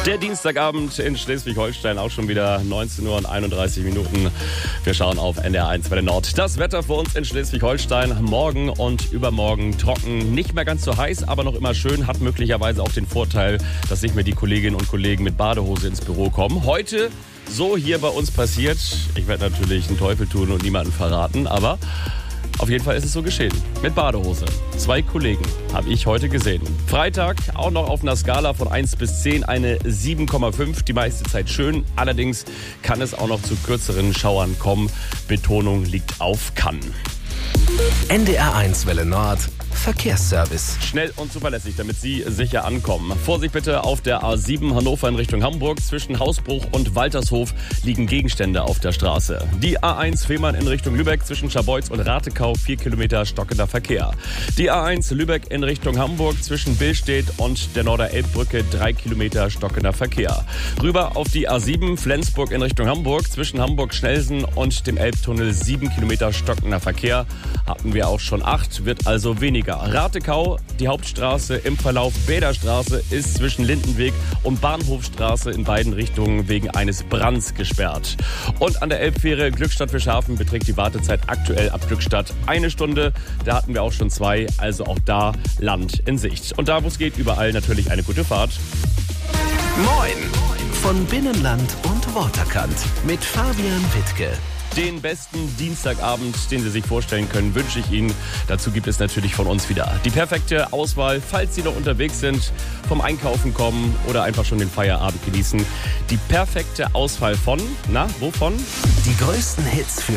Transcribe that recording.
Der Dienstagabend in Schleswig-Holstein, auch schon wieder 19 Uhr und 31 Minuten. Wir schauen auf NDR1 Welle Nord. Das Wetter für uns in Schleswig-Holstein. Morgen und übermorgen trocken. Nicht mehr ganz so heiß, aber noch immer schön. Hat möglicherweise auch den Vorteil, dass nicht mehr die Kolleginnen und Kollegen mit Badehose ins Büro kommen. Heute so hier bei uns passiert. Ich werde natürlich den Teufel tun und niemanden verraten, aber auf jeden Fall ist es so geschehen. Mit Badehose. 2 Kollegen habe ich heute gesehen. Freitag auch noch auf einer Skala von 1 bis 10 eine 7,5. Die meiste Zeit schön. Allerdings kann es auch noch zu kürzeren Schauern kommen. Betonung liegt auf kann. NDR1 Welle Nord. Verkehrsservice. Schnell und zuverlässig, damit Sie sicher ankommen. Vorsicht bitte auf der A7 Hannover in Richtung Hamburg. Zwischen Hausbruch und Waltershof liegen Gegenstände auf der Straße. Die A1 Fehmarn in Richtung Lübeck zwischen Scharbeutz und Ratekau 4 Kilometer stockender Verkehr. Die A1 Lübeck in Richtung Hamburg zwischen Billstedt und der Norder-Elb-Brücke 3 Kilometer stockender Verkehr. Rüber auf die A7 Flensburg in Richtung Hamburg zwischen Hamburg-Schnelsen und dem Elbtunnel 7 Kilometer stockender Verkehr. Hatten wir auch schon 8, wird also weniger. Ratekau, die Hauptstraße im Verlauf Bäderstraße ist zwischen Lindenweg und Bahnhofstraße in beiden Richtungen wegen eines Brands gesperrt. Und an der Elbfähre Glückstadt-Fischhafen beträgt die Wartezeit aktuell ab Glückstadt 1 Stunde. Da hatten wir auch schon 2, also auch da Land in Sicht. Und da, wo es geht, überall natürlich eine gute Fahrt. Moin von Binnenland und Waterkant mit Fabian Wittke. Den besten Dienstagabend, den Sie sich vorstellen können, wünsche ich Ihnen. Dazu gibt es natürlich von uns wieder die perfekte Auswahl, falls Sie noch unterwegs sind, vom Einkaufen kommen oder einfach schon den Feierabend genießen. Die perfekte Auswahl von, wovon? Die größten Hits für